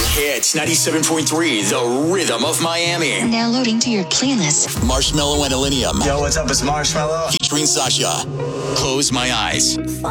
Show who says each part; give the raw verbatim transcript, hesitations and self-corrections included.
Speaker 1: Hits ninety-seven point three, the rhythm of Miami.
Speaker 2: Now loading to your playlist.
Speaker 1: Marshmello and Illenium.
Speaker 3: Yo, what's up? It's Marshmello.
Speaker 1: Featuring Sasha. Close My Eyes.